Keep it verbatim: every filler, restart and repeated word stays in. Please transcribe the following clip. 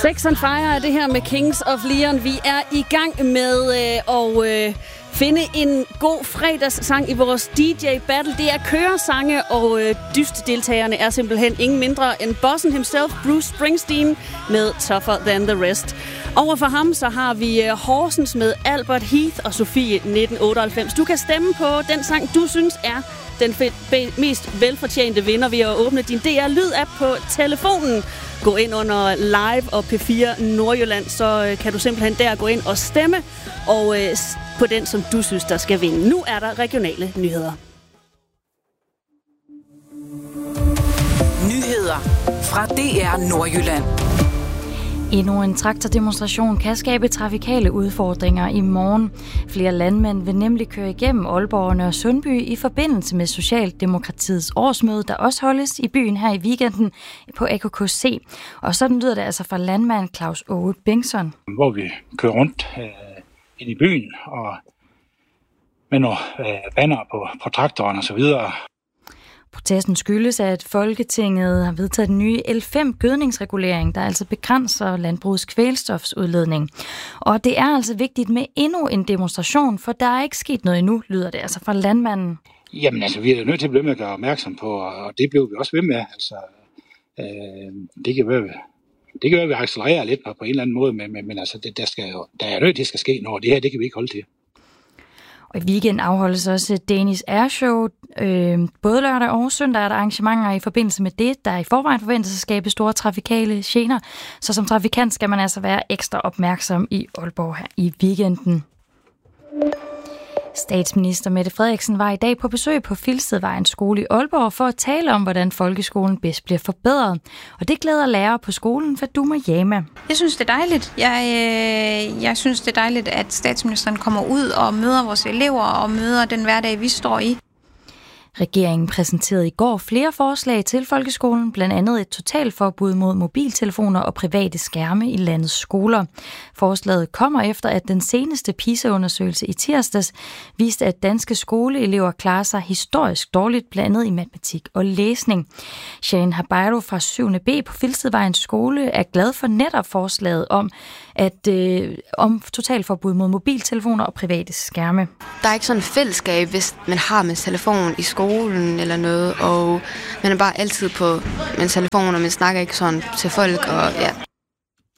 Sex on Fire er det her med Kings of Leon. Vi er i gang med øh, at øh, finde en god fredagssang i vores D J Battle. Det er køresange, og øh, dyst-deltagerne er simpelthen ingen mindre end bossen himself, Bruce Springsteen, med Tougher Than The Rest. Over for ham så har vi øh, Horsens med Albert Heath og Sofie nitten otteoghalvfems. Du kan stemme på den sang, du synes er den fe- mest velfortjente vinder ved at åbne din D R Lyd-app på telefonen. Gå ind under Live og P fire Nordjylland, så øh, kan du simpelthen der gå ind og stemme og øh, på den, som du synes, der skal vinde. Nu er der regionale nyheder. Nyheder fra D R Nordjylland. Endnu en traktordemonstration kan skabe trafikale udfordringer i morgen. Flere landmænd vil nemlig køre igennem Aalborg og Nørre Sundby i forbindelse med Socialdemokratiets årsmøde, der også holdes i byen her i weekenden på A K K C. Og sådan lyder det altså fra landmand Claus Åge Bengtsson. Hvor vi kører rundt øh, ind i byen og med nogle øh, banner på, på traktoren og så videre. Protesten skyldes, at Folketinget har vedtaget den nye L fem gødningsregulering, der altså begrænser landbrugets kvælstofsudledning. Og det er altså vigtigt med endnu en demonstration, for der er ikke sket noget endnu, lyder det altså fra landmanden. Jamen altså, vi er nødt til at blive med at gøre opmærksom på, og det blev vi også ved med. Altså, øh, det kan være, det kan være, at vi accelererer lidt på, på en eller anden måde, men, men, men altså, det, der, skal jo, der er nødt til at skal ske noget. Det her, det kan vi ikke holde til. Og i weekenden afholdes også Danish Air Show. Øh, både lørdag og søndag er der arrangementer i forbindelse med det, der i forvejen forventes at skabe store trafikale gener. Så som trafikant skal man altså være ekstra opmærksom i Aalborg her i weekenden. Statsminister Mette Frederiksen var i dag på besøg på Filstedvejens skole i Aalborg for at tale om, hvordan folkeskolen bedst bliver forbedret. Og det glæder lærere på skolen Faduma Jama. Jeg synes, det er dejligt. Jeg, øh, jeg synes, det er dejligt, at statsministeren kommer ud og møder vores elever og møder den hverdag, vi står i. Regeringen præsenterede i går flere forslag til folkeskolen, blandt andet et totalforbud mod mobiltelefoner og private skærme i landets skoler. Forslaget kommer efter, at den seneste PISA-undersøgelse i tirsdags viste, at danske skoleelever klarer sig historisk dårligt, blandt andet i matematik og læsning. Shane Habayro fra syvende B på Filstedvejens skole er glad for netop forslaget om, at, øh, om totalforbud mod mobiltelefoner og private skærme. Der er ikke sådan et fællesskab, hvis man har med telefon i skolen eller noget, og man er bare altid på med telefon, og man snakker ikke sådan til folk, og ja,